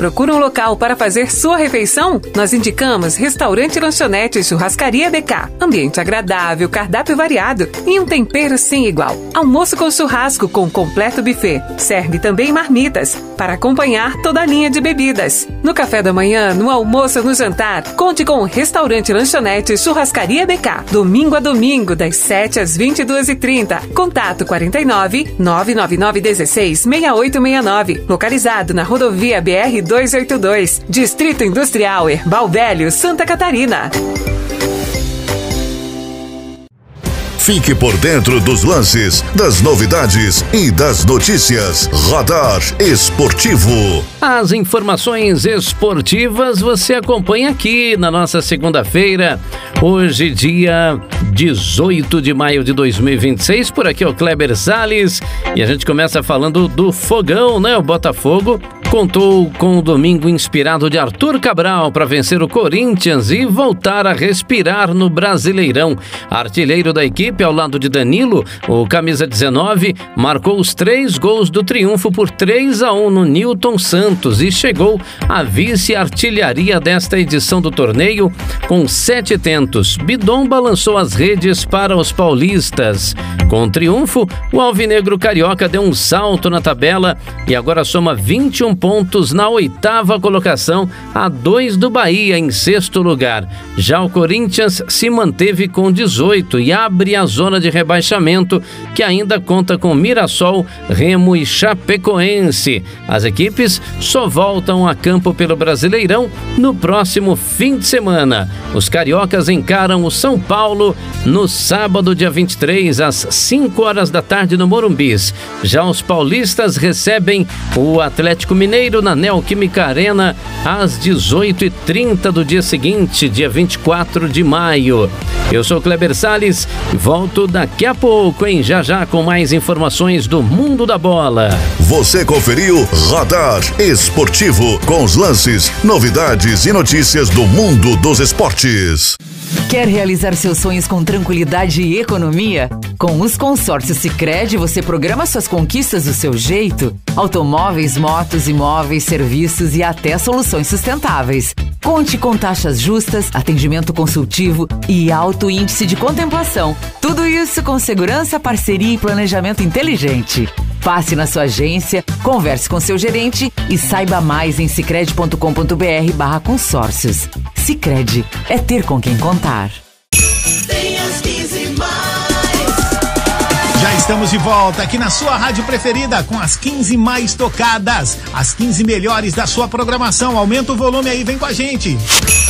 procura um local para fazer sua refeição? Nós indicamos Restaurante Lanchonete Churrascaria BK. Ambiente agradável, cardápio variado e um tempero sem igual. Almoço com churrasco com completo buffet. Serve também marmitas para acompanhar toda a linha de bebidas. No café da manhã, no almoço ou no jantar, conte com o Restaurante Lanchonete Churrascaria BK. Domingo a domingo, das 7 às 22h30. Contato 49 999 16 6869. Localizado na rodovia BR-282. Distrito Industrial Herbal Velho, Santa Catarina. Fique por dentro dos lances, das novidades e das notícias. Radar Esportivo. As informações esportivas você acompanha aqui na nossa segunda-feira. Hoje, dia 18 de maio de 2026. Por aqui é o Kleber Salles. E a gente começa falando do Fogão, né? O Botafogo contou com o domingo inspirado de Arthur Cabral para vencer o Corinthians e voltar a respirar no Brasileirão. Artilheiro da equipe, ao lado de Danilo, o camisa 19, marcou os 3 gols do triunfo por 3-1 no Newton Santos e chegou à vice-artilharia desta edição do torneio com 7 tentos. Bidon balançou as redes para os paulistas. Com o triunfo, o alvinegro carioca deu um salto na tabela e agora soma 21 pontos na 8ª colocação, a 2 do Bahia em 6º lugar. Já o Corinthians se manteve com 18 e abre a zona de rebaixamento, que ainda conta com Mirassol, Remo e Chapecoense. As equipes só voltam a campo pelo Brasileirão no próximo fim de semana. Os cariocas encaram o São Paulo no sábado, dia 23, às 5 horas da tarde no Morumbis. Já os paulistas recebem o Atlético Mineiro na Neoquímica Arena às 18h30 do dia seguinte, dia 24 de maio. Eu sou Kleber Salles e volto daqui a pouco, hein? Já com mais informações do mundo da bola. Você conferiu Radar Esportivo com os lances, novidades e notícias do mundo dos esportes. Quer realizar seus sonhos com tranquilidade e economia? Com os consórcios Sicredi, você programa suas conquistas do seu jeito. Automóveis, motos, imóveis, serviços e até soluções sustentáveis. Conte com taxas justas, atendimento consultivo e alto índice de contemplação. Tudo isso com segurança, parceria e planejamento inteligente. Passe na sua agência, converse com seu gerente e saiba mais em sicredi.com.br/consórcios. Sicredi, é ter com quem contar. Tem as 15 mais. Já estamos de volta aqui na sua rádio preferida com as 15 mais tocadas, as 15 melhores da sua programação. Aumenta o volume aí, vem com a gente.